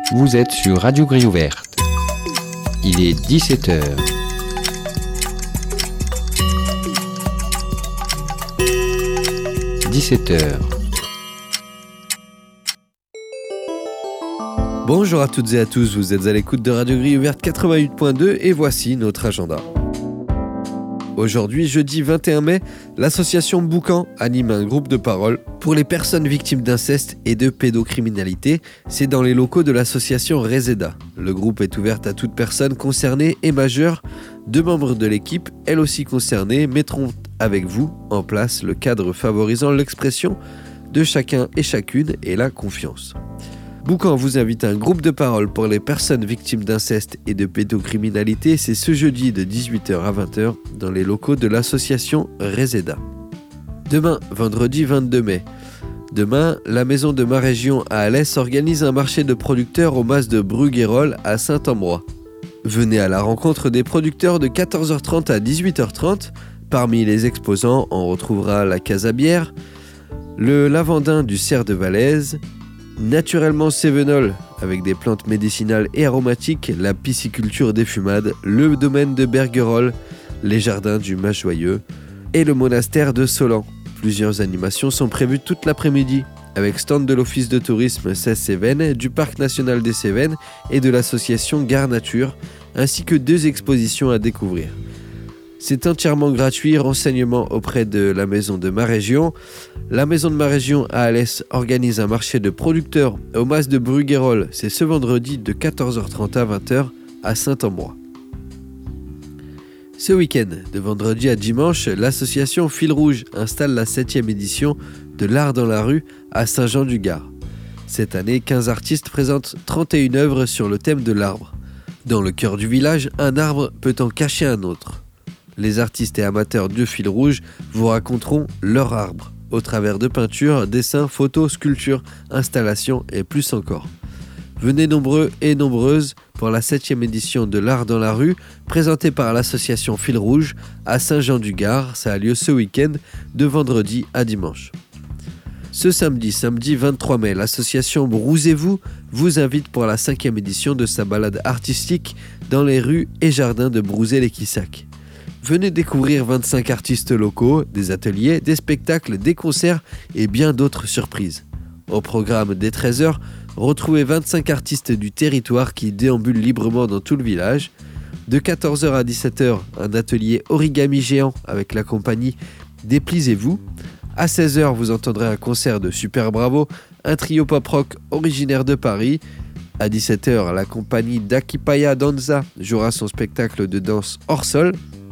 Vous êtes sur Radio Grille Ouverte. Il est 17h. Bonjour à toutes et à tous, vous êtes à l'écoute de Radio Grille Ouverte 88.2 et voici notre agenda. Aujourd'hui, jeudi 21 mai, l'association Boucan anime un groupe de parole pour les personnes victimes d'inceste et de pédocriminalité. C'est dans les locaux de l'association Reseda. Le groupe est ouvert à toute personne concernée et majeure. 2 membres de l'équipe, elles aussi concernées, mettront avec vous en place le cadre favorisant l'expression de chacun et chacune et la confiance. Boucan vous invite à un groupe de parole pour les personnes victimes d'inceste et de pédocriminalité. C'est ce jeudi de 18h à 20h dans les locaux de l'association Reseda. Demain, vendredi 22 mai. Demain, la maison de ma région à Alès organise un marché de producteurs au mas de Bruguérolles à Saint-Ambrois. Venez à la rencontre des producteurs de 14h30 à 18h30. Parmi les exposants, on retrouvera la Casabière, le lavandin du Cerf de Valaise, Naturellement Cévenol avec des plantes médicinales et aromatiques, la pisciculture des Fumades, le domaine de Bergerolles, les jardins du Mas Joyeux et le monastère de Solan. Plusieurs animations sont prévues toute l'après-midi avec stand de l'office de tourisme 16 Cévennes, du parc national des Cévennes et de l'association Gare Nature, ainsi que 2 expositions à découvrir. C'est entièrement gratuit, renseignements auprès de la maison de ma région. La maison de ma région à Alès organise un marché de producteurs au mas de Bruguérolles. C'est ce vendredi de 14h30 à 20h à Saint-Ambrois. Ce week-end, de vendredi à dimanche, l'association Fil Rouge installe la 7e édition de l'Art dans la rue à Saint-Jean-du-Gard. Cette année, 15 artistes présentent 31 œuvres sur le thème de l'arbre. Dans le cœur du village, un arbre peut en cacher un autre. Les artistes et amateurs de Fil Rouge vous raconteront leur arbre, au travers de peintures, dessins, photos, sculptures, installations et plus encore. Venez nombreux et nombreuses pour la 7e édition de l'Art dans la rue, présentée par l'association Fil Rouge à Saint-Jean-du-Gard. Ça a lieu ce week-end, de vendredi à dimanche. Ce samedi 23 mai, l'association Brousez-vous vous invite pour la 5e édition de sa balade artistique dans les rues et jardins de Brouzé-les-Quissac. Venez découvrir 25 artistes locaux, des ateliers, des spectacles, des concerts et bien d'autres surprises. Au programme dès 13h, retrouvez 25 artistes du territoire qui déambulent librement dans tout le village. De 14h à 17h, un atelier origami géant avec la compagnie Dépliez-vous. À 16h, vous entendrez un concert de Super Bravo, un trio pop-rock originaire de Paris. À 17h, la compagnie d'Akipaya Danza jouera son spectacle de danse hors sol.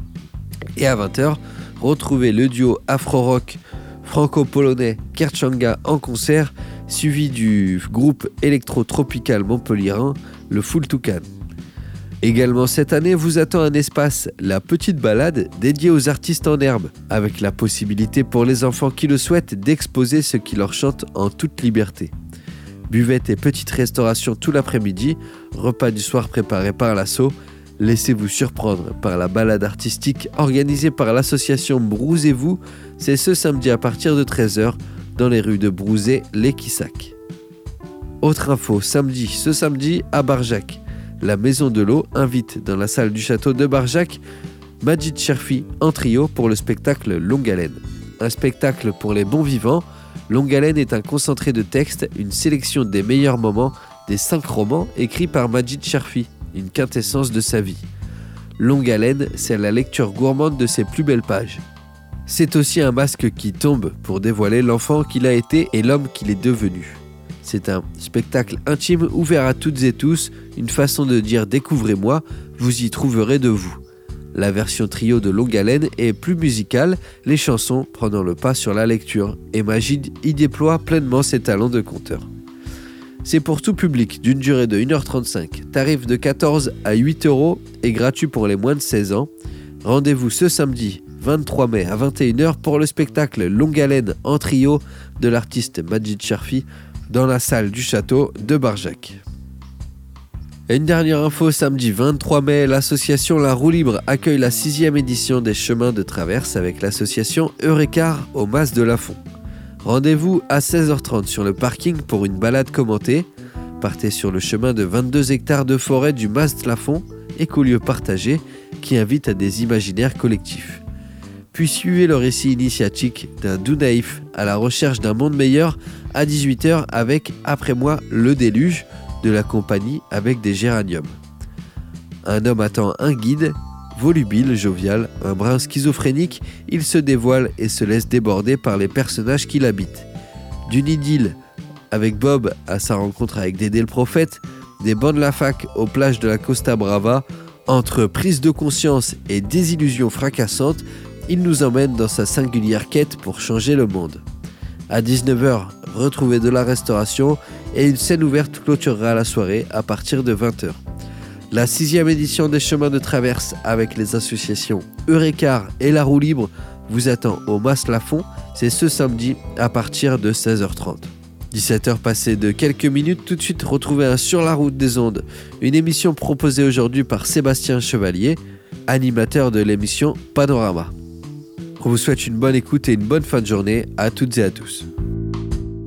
Et à 20h, retrouvez le duo afro-rock franco-polonais Kerchanga en concert, suivi du groupe électro-tropical montpelliérain, le Full Toucan. Également cette année, vous attend un espace, la Petite Balade, dédié aux artistes en herbe, avec la possibilité pour les enfants qui le souhaitent d'exposer ce qui leur chante en toute liberté. Buvette et petite restauration tout l'après-midi, repas du soir préparé par l'asso. Laissez-vous surprendre par la balade artistique organisée par l'association Brousez-vous. C'est ce samedi à partir de 13h dans les rues de Brouzé-les-Quissac. Autre info, ce samedi à Barjac. La Maison de l'Eau invite dans la salle du château de Barjac Majid Cherfi en trio pour le spectacle Longue Haleine. Un spectacle pour les bons vivants. Longue Haleine est un concentré de textes, une sélection des meilleurs moments des 5 romans écrits par Majid Cherfi. Une quintessence de sa vie. Longue Haleine, c'est la lecture gourmande de ses plus belles pages. C'est aussi un masque qui tombe pour dévoiler l'enfant qu'il a été et l'homme qu'il est devenu. C'est un spectacle intime ouvert à toutes et tous, une façon de dire « découvrez-moi », vous y trouverez de vous. La version trio de Longue Haleine est plus musicale, les chansons prenant le pas sur la lecture, et Majid y déploie pleinement ses talents de conteur. C'est pour tout public d'une durée de 1h35, tarif de 14 à 8 € et gratuit pour les moins de 16 ans. Rendez-vous ce samedi 23 mai à 21h pour le spectacle Longue Haleine en trio de l'artiste Majid Cherfi dans la salle du château de Barjac. Et une dernière info, samedi 23 mai, l'association La Roue Libre accueille la 6e édition des chemins de traverse avec l'association Eurécar au Mas de Lafont. Rendez-vous à 16h30 sur le parking pour une balade commentée. partez sur le chemin de 22 hectares de forêt du Mas-Lafon, écolieu partagé qui invite à des imaginaires collectifs. Puis suivez le récit initiatique d'un doux naïf à la recherche d'un monde meilleur à 18h avec Après moi le déluge de la compagnie avec des géraniums. Un homme attend un guide, volubile, jovial, un brin schizophrénique, il se dévoile et se laisse déborder par les personnages qui l'habitent. D'une idylle avec Bob à sa rencontre avec Dédé le prophète, des bancs de la fac aux plages de la Costa Brava, entre prise de conscience et désillusion fracassante, il nous emmène dans sa singulière quête pour changer le monde. À 19h, retrouvez de la restauration et une scène ouverte clôturera la soirée à partir de 20h. La 6e édition des Chemins de Traverse avec les associations Eurécar et La Roue Libre vous attend au Mas-Lafon, c'est ce samedi à partir de 16h30. 17h passées de quelques minutes, tout de suite retrouvez un Sur la route des ondes, une émission proposée aujourd'hui par Sébastien Chevalier, animateur de l'émission Panorama. On vous souhaite une bonne écoute et une bonne fin de journée à toutes et à tous.